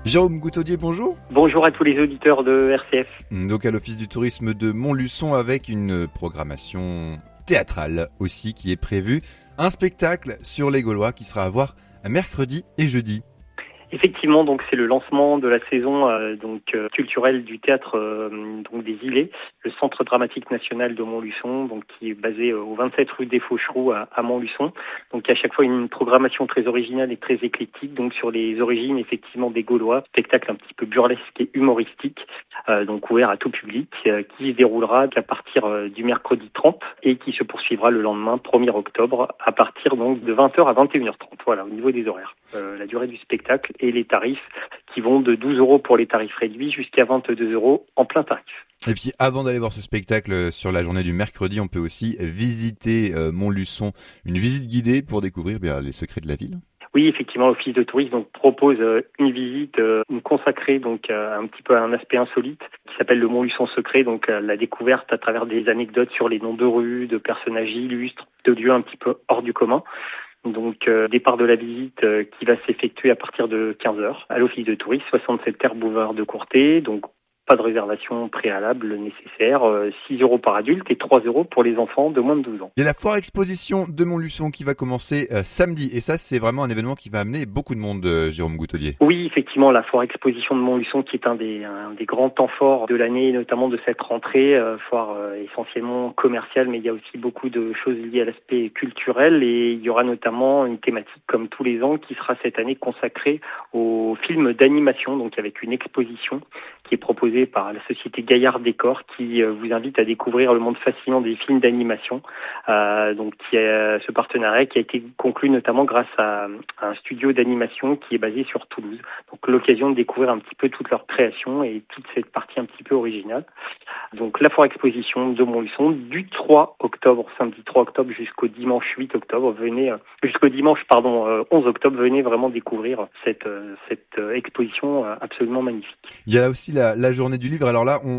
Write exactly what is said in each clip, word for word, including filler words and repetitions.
Jérôme Goutaudier, bonjour. Bonjour à tous les auditeurs de R C F. Donc à l'Office du tourisme de Montluçon avec une programmation théâtrale aussi qui est prévue. Un spectacle sur les Gaulois qui sera à voir mercredi et jeudi. Effectivement, donc c'est le lancement de la saison euh, donc euh, culturelle du théâtre euh, donc des Îlets, le Centre dramatique national de Montluçon, donc qui est basé euh, au vingt-sept rue des Faucheroux à, à Montluçon. Donc à chaque fois une programmation très originale et très éclectique, donc sur les origines effectivement des Gaulois, spectacle un petit peu burlesque et humoristique, euh, donc ouvert à tout public, euh, qui se déroulera qu'à partir euh, du mercredi trente et qui se poursuivra le lendemain premier octobre à partir donc de vingt heures à vingt et une heures trente. Voilà au niveau des horaires, euh, la durée du spectacle et les tarifs qui vont de douze euros pour les tarifs réduits jusqu'à vingt-deux euros en plein tarif. Et puis avant d'aller voir ce spectacle sur la journée du mercredi, on peut aussi visiter euh, Montluçon, une visite guidée pour découvrir bien, les secrets de la ville. Oui, effectivement, l'Office de tourisme donc, propose euh, une visite euh, une consacrée donc euh, un petit peu à un aspect insolite qui s'appelle le Montluçon secret, donc euh, la découverte à travers des anecdotes sur les noms de rues, de personnages illustres, de lieux un petit peu hors du commun. Donc euh, départ de la visite euh, qui va s'effectuer à partir de quinze heures à l'Office de tourisme, soixante-sept terre boulevard de Courtet, donc pas de réservation préalable nécessaire, euh, six euros par adulte et trois euros pour les enfants de moins de douze ans. Il y a la foire exposition de Montluçon qui va commencer euh, samedi et ça c'est vraiment un événement qui va amener beaucoup de monde, euh, Jérôme Goutaudier. Oui, effectivement, la foire exposition de Montluçon qui est un des, un des grands temps forts de l'année, notamment de cette rentrée, euh, foire euh, essentiellement commerciale, mais il y a aussi beaucoup de choses liées à l'aspect culturel et il y aura notamment une thématique comme tous les ans qui sera cette année consacrée aux films d'animation, donc avec une exposition qui est proposée par la société Gaillard Décor qui euh, vous invite à découvrir le monde fascinant des films d'animation. Euh, donc qui a ce partenariat qui a été conclu notamment grâce à, à un studio d'animation qui est basé sur Toulouse. Donc l'occasion de découvrir un petit peu toute leur création et toute cette partie un petit peu originale. Donc la foire exposition de Montluçon du trois octobre, samedi trois octobre jusqu'au dimanche huit octobre, venez euh, jusqu'au dimanche pardon euh, onze octobre, venez vraiment découvrir cette euh, cette euh, exposition euh, absolument magnifique. Il y a aussi la, la journée du livre. Alors là, on,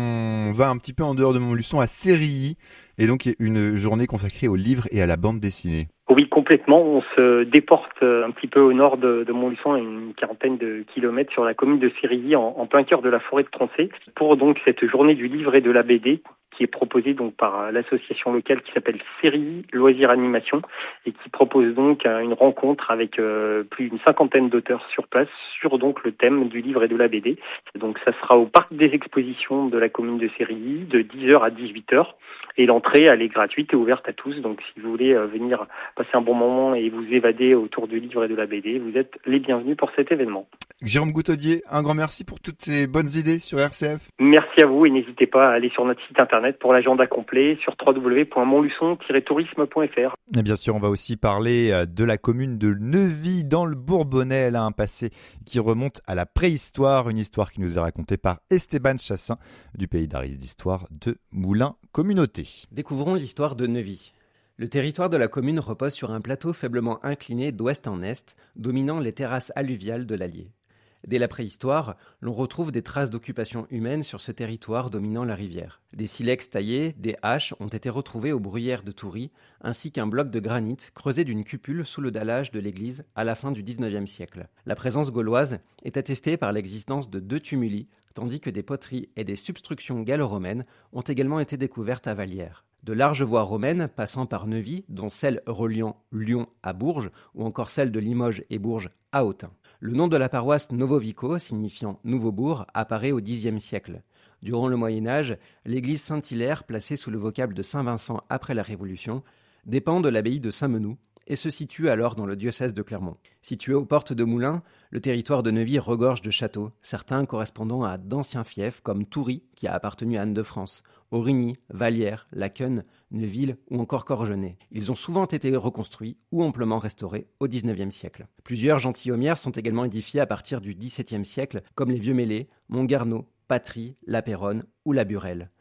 on va un petit peu en dehors de Montluçon à Sérilly et donc une journée consacrée aux livres et à la bande dessinée. Oui, complètement. On se déporte un petit peu au nord de, de Montluçon, à une quarantaine de kilomètres sur la commune de Sérilly, en, en plein cœur de la forêt de Troncé, pour donc cette journée du livre et de la B D qui est proposée donc par l'association locale qui s'appelle Sérilly Loisirs Animation et qui propose donc une rencontre avec euh, plus d'une cinquantaine d'auteurs sur place sur donc le thème du livre et de la B D. Donc ça sera au parc des expositions de la commune de Sérilly de dix heures à dix-huit heures et l'entrée elle est gratuite et ouverte à tous. Donc si vous voulez euh, venir passer un bon moment et vous évader autour du livre et de la B D, vous êtes les bienvenus pour cet événement. Jérôme Goutaudier, un grand merci pour toutes ces bonnes idées sur R C F. Merci à vous et n'hésitez pas à aller sur notre site internet pour l'agenda complet sur w w w point montluçon tiret tourisme point f r. Et bien sûr, on va aussi parler de la commune de Neuvy dans le Bourbonnais. Elle a un passé qui remonte à la préhistoire, une histoire qui nous est racontée par Esteban Chassin du Pays d'Aris d'Histoire de Moulins Communauté. Découvrons l'histoire de Neuvy. Le territoire de la commune repose sur un plateau faiblement incliné d'ouest en est, dominant les terrasses alluviales de l'Allier. Dès la préhistoire, l'on retrouve des traces d'occupation humaine sur ce territoire dominant la rivière. Des silex taillés, des haches ont été retrouvées aux bruyères de Toury, ainsi qu'un bloc de granit creusé d'une cupule sous le dallage de l'église à la fin du dix-neuvième siècle. La présence gauloise est attestée par l'existence de deux tumuli, tandis que des poteries et des substructions gallo-romaines ont également été découvertes à Vallières. De larges voies romaines passant par Neuvy, dont celle reliant Lyon à Bourges, ou encore celle de Limoges et Bourges à Autun. Le nom de la paroisse Novovico, signifiant Nouveau-Bourg, apparaît au dixième siècle. Durant le Moyen-Âge, l'église Saint-Hilaire, placée sous le vocable de Saint-Vincent après la Révolution, dépend de l'abbaye de Saint-Menou et se situe alors dans le diocèse de Clermont. Situé aux portes de Moulins, le territoire de Neuvy regorge de châteaux, certains correspondant à d'anciens fiefs comme Toury, qui a appartenu à Anne de France, Aurigny, Vallières, Laqueuille, Neuville ou encore Corgenay. Ils ont souvent été reconstruits ou amplement restaurés au dix-neuvième siècle. Plusieurs gentilhommières sont également édifiées à partir du dix-septième siècle, comme les Vieux-Mêlés, Montgarneau, Patry, La Péronne ou La Burelle.